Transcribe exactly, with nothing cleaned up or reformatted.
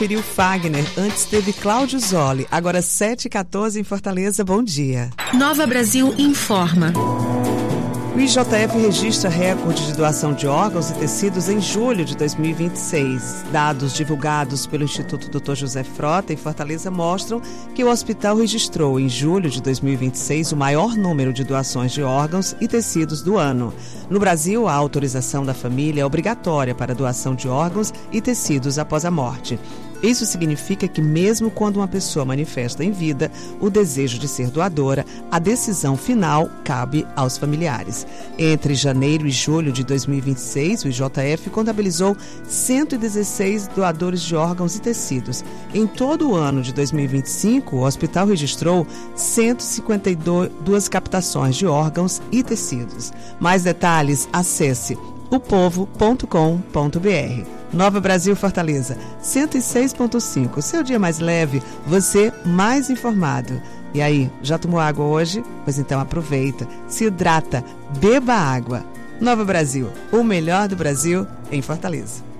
Conferiu Fagner, antes teve Cláudio Zoli, agora sete e quatorze em Fortaleza, bom dia. Nova Brasil informa. O I J F registra recorde de doação de órgãos e tecidos em julho de dois mil e vinte e seis. Dados divulgados pelo Instituto doutor José Frota em Fortaleza mostram que o hospital registrou em julho de dois mil e vinte e seis o maior número de doações de órgãos e tecidos do ano. No Brasil, a autorização da família é obrigatória para a doação de órgãos e tecidos após a morte. Isso significa que mesmo quando uma pessoa manifesta em vida o desejo de ser doadora, a decisão final cabe aos familiares. Entre janeiro e julho de dois mil e vinte e seis, o I J F contabilizou cento e dezesseis doadores de órgãos e tecidos. Em todo o ano de dois mil e vinte e cinco, o hospital registrou cento e cinquenta e duas captações de órgãos e tecidos. Mais detalhes, acesse o povo ponto com ponto b r. Nova Brasil Fortaleza, cento e seis ponto cinco. Seu dia mais leve, você mais informado. E aí, já tomou água hoje? Pois então aproveita, se hidrata, beba água. Nova Brasil, o melhor do Brasil em Fortaleza.